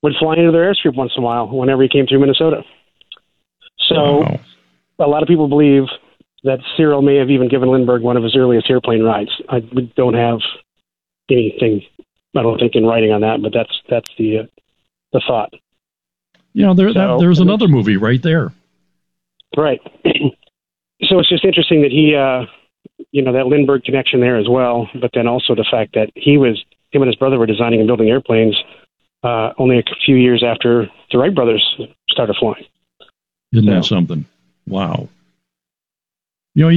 would fly into their airstrip once in a while whenever he came through Minnesota. So a lot of people believe that Cyril may have even given Lindbergh one of his earliest airplane rides. We don't have anything, I don't think, in writing on that, but that's the thought. Yeah, there's another movie right there. Right. So it's just interesting that he, that Lindbergh connection there as well, but then also the fact that him and his brother were designing and building airplanes only a few years after the Wright brothers started flying. Isn't that something? Wow. When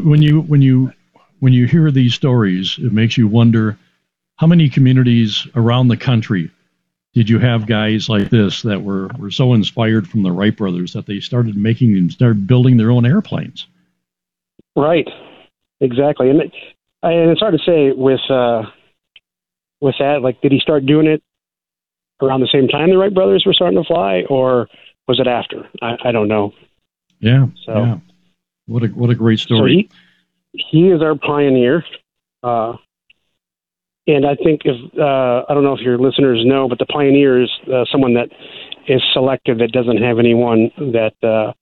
you hear these stories, it makes you wonder how many communities around the country did you have guys like this that were so inspired from the Wright brothers that they started building their own airplanes? Right. Exactly. And it's hard to say with that, like, did he start doing it around the same time the Wright brothers were starting to fly, or was it after? I don't know. Yeah. So, yeah. What a great story. So he is our pioneer. And I think I don't know if your listeners know, but the pioneer is someone that is selected that doesn't have anyone that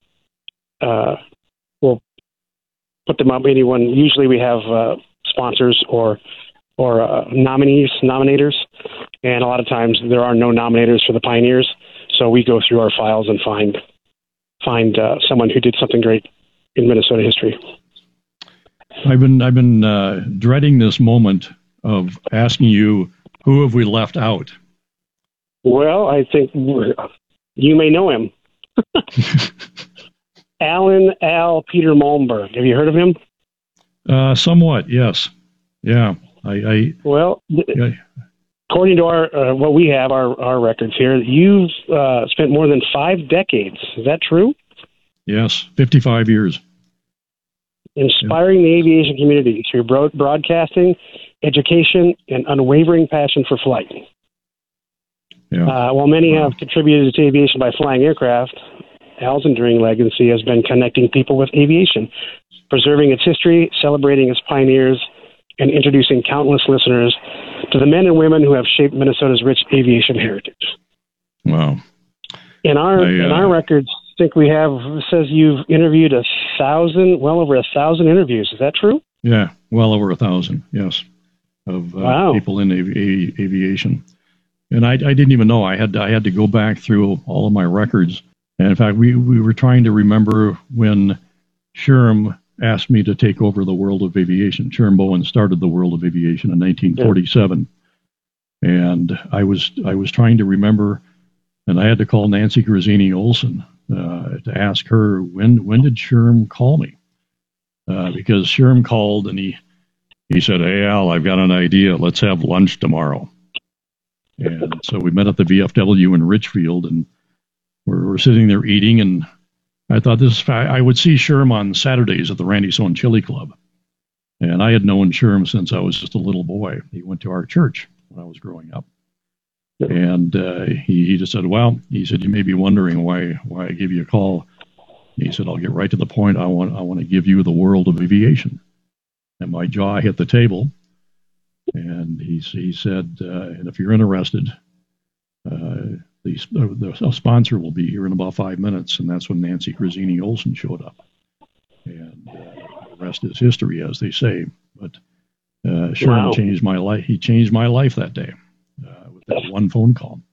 will put them up. Anyone. Usually we have sponsors or nominators, and a lot of times there are no nominators for the pioneers. So we go through our files and find someone who did something great in Minnesota history. I've been dreading this moment of asking you, who have we left out? Well, I think you may know him. Al Peter Malmberg. Have you heard of him? Somewhat, yes. Yeah. According to our what we have, our records here, you've spent more than 5 decades. Is that true? Yes, 55 years. Inspiring the aviation community through broadcasting, education, and unwavering passion for flight. Yeah. While many have contributed to aviation by flying aircraft, Al's enduring legacy has been connecting people with aviation, preserving its history, celebrating its pioneers, and introducing countless listeners to the men and women who have shaped Minnesota's rich aviation heritage. Wow. In our records, I think we have, says you've interviewed well over 1,000 interviews. Is that true? Yeah, well over 1,000, yes, of people in aviation. And I didn't even know. I had to go back through all of my records. And in fact, we were trying to remember when Sherm asked me to take over the world of aviation. Sherm Bowen started the world of aviation in 1947. Yeah. And I was trying to remember, and I had to call Nancy Grazzini Olson to ask her, when did Sherm call me? Because Sherm called and he said, "Hey, Al, I've got an idea. Let's have lunch tomorrow." And so we met at the VFW in Richfield, and we're sitting there eating, and I thought I would see Sherm on Saturdays at the Randy Sohn Chili Club. And I had known Sherm since I was just a little boy. He went to our church when I was growing up. And he just said, he said, "You may be wondering why I gave you a call." He said, "I'll get right to the point. I want to give you the world of aviation." And my jaw hit the table. And he said, "And if you're interested, the sponsor will be here in about 5 minutes." And that's when Nancy Grazzini Olson showed up. And the rest is history, as they say. But Sherm changed my life. He changed my life that day with that one phone call.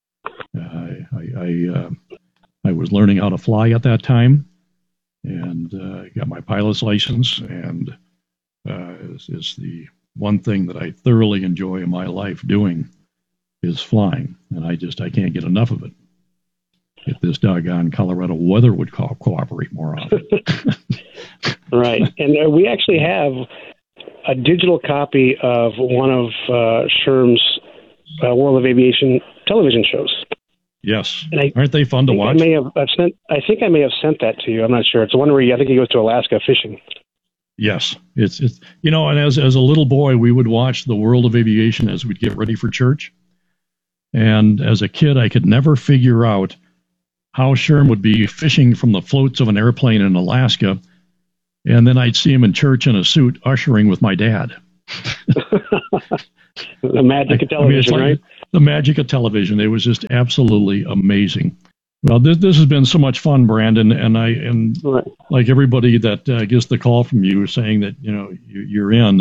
I was learning how to fly at that time, and got my pilot's license. And is the one thing that I thoroughly enjoy in my life doing is flying, and I can't get enough of it. If this doggone Colorado weather would cooperate more often. Right, and we actually have a digital copy of one of Sherm's World of Aviation television shows. Yes, aren't they fun to watch? I think I may have sent that to you. I'm not sure. It's one where I think he goes to Alaska fishing. Yes, it's and as a little boy, we would watch the World of Aviation as we'd get ready for church. And as a kid, I could never figure out how Sherm would be fishing from the floats of an airplane in Alaska, and then I'd see him in church in a suit ushering with my dad. The magic of television, right? the magic of television. It was just absolutely amazing. Well, this has been so much fun, Brandon, and right. Like everybody that gets the call from you saying that you're in.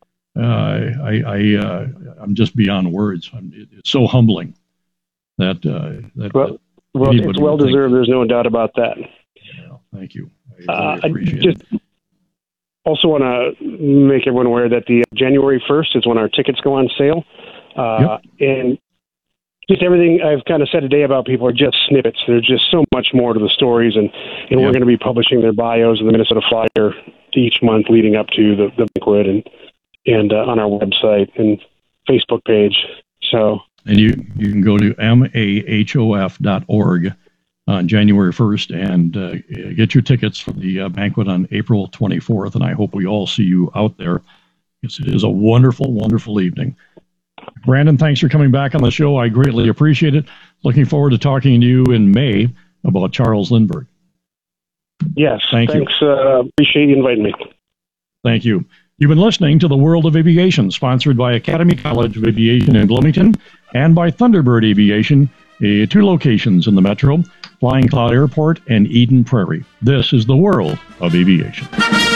I'm just beyond words. It's so humbling that it's well deserved. There's no doubt about that. Yeah, thank you. I really appreciate it. Also want to make everyone aware that the January 1st is when our tickets go on sale. And just everything I've kind of said today about people are just snippets. There's just so much more to the stories, and we're going to be publishing their bios in the Minnesota Flyer each month leading up to the banquet and on our website and Facebook page. So, and you can go to mahof.org on January 1st and get your tickets for the banquet on April 24th, and I hope we all see you out there. It is a wonderful, wonderful evening. Brandon, thanks for coming back on the show. I greatly appreciate it. Looking forward to talking to you in May about Charles Lindbergh. Yes, thanks. Appreciate you inviting me. Thank you. You've been listening to The World of Aviation, sponsored by Academy College of Aviation in Bloomington and by Thunderbird Aviation, 2 locations in the metro, Flying Cloud Airport and Eden Prairie. This is The World of Aviation.